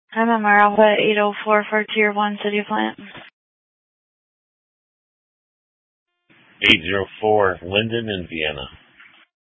I'm at Alpha 804 for Tier 1 City Plant. 804, Linden in Vienna.